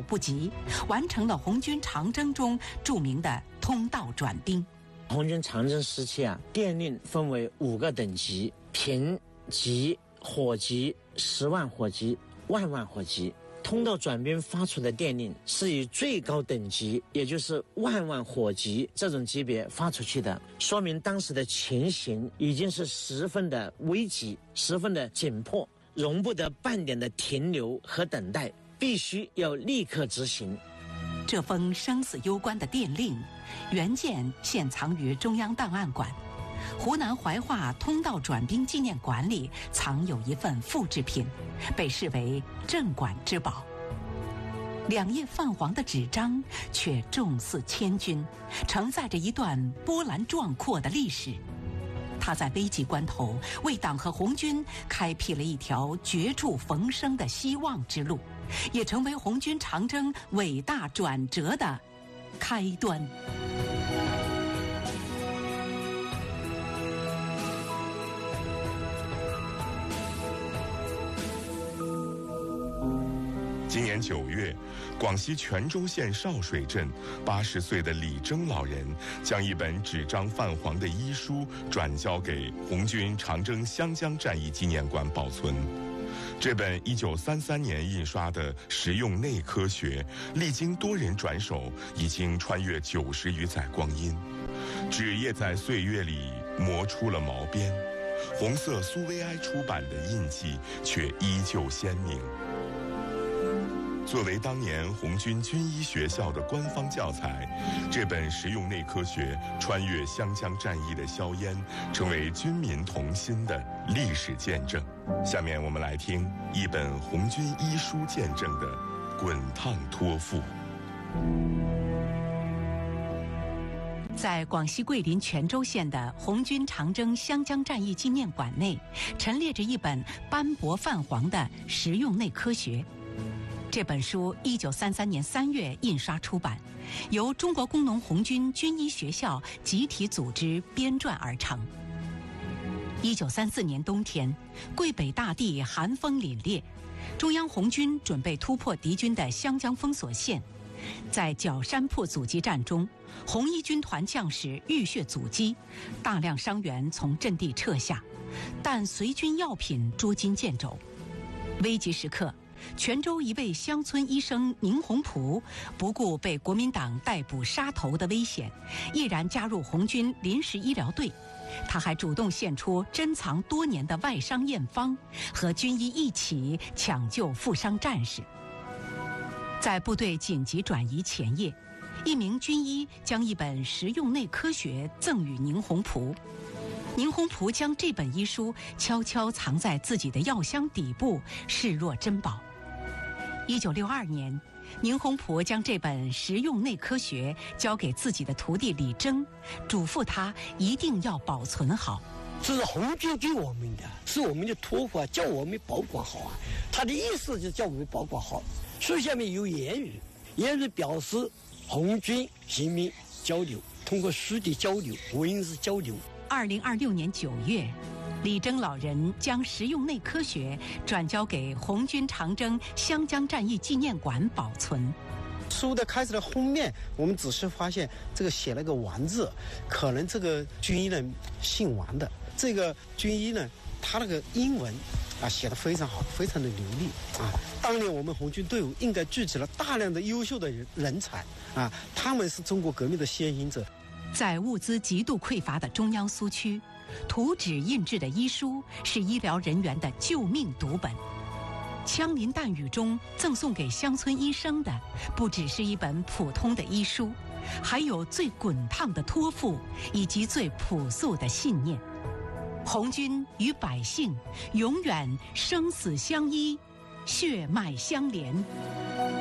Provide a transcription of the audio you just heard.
不及，完成了红军长征中著名的通道转兵。 红军长征时期电令分为5个等级：平级、火级、10万火级、万万火级。通道转兵发出的电令是以最高等级，也就是万万火急这种级别发出去的，说明当时的情形已经是十分的危急，十分的紧迫，容不得半点的停留和等待，必须要立刻执行。 这封生死攸关的电令原件现藏于中央档案馆，湖南怀化通道转兵纪念馆里藏有一份复制品，被视为镇馆之宝。2页泛黄的纸张却重似千钧，承载着一段波澜壮阔的历史。它在危急关头为党和红军开辟了一条绝处逢生的希望之路，也成为红军长征伟大转折的开端。 今年9月，广西全州县少水镇80岁的李征老人将一本纸张泛黄的医书转交给红军长征湘江战役纪念馆保存。这本1933年印刷的实用内科学，历经多人转手，已经穿越90余载光阴，纸页在岁月里磨出了毛边，红色苏维埃出版的印记却依旧鲜明。作为当年红军军医学校的官方教材，这本实用内科学穿越湘江战役的硝烟，成为军民同心的历史见证。下面我们来听一本红军医书见证的滚烫托付。 在广西桂林全州县的红军长征湘江战役纪念馆内，陈列着一本斑驳泛黄的实用内科学。这本书1933年3月印刷出版，由中国工农红军军医学校集体组织编撰而成。1934年冬天，桂北大地寒风凛冽，中央红军准备突破敌军的湘江封锁线。在角山铺阻击战中，红一军团将士浴血阻击，大量伤员从阵地撤下，但随军药品捉襟见肘。危急时刻，泉州一位乡村医生宁洪璞不顾被国民党逮捕杀头的危险，毅然加入红军临时医疗队。他还主动献出珍藏多年的外伤验方，和军医一起抢救负伤战士。在部队紧急转移前夜，一名军医将一本实用内科学赠予宁洪璞。宁洪璞将这本医书悄悄藏在自己的药箱底部，视若珍宝。1962年，宁洪璞将这本实用内科学交给自己的徒弟李征，嘱咐他一定要保存好。 这是红军给我们的，是我们的托付叫我们保管好啊。他的意思就叫我们保管好。书下面有言语，言语表示红军人民交流，通过书的交流、文字交流。 2026年9月，李征老人将实用内科学转交给红军长征湘江战役纪念馆保存。 书的开始的封面，我们只是发现这个写了个王字，可能这个军医呢姓王的。这个军医呢，他那个英文写得非常好，非常的流利啊。当年我们红军队伍应该聚集了大量的优秀的人才啊，他们是中国革命的先行者。 在物资极度匮乏的中央苏区，图纸印制的医书是医疗人员的救命读本。枪林弹雨中赠送给乡村医生的，不只是一本普通的医书，还有最滚烫的托付以及最朴素的信念。红军与百姓永远生死相依，血脉相连。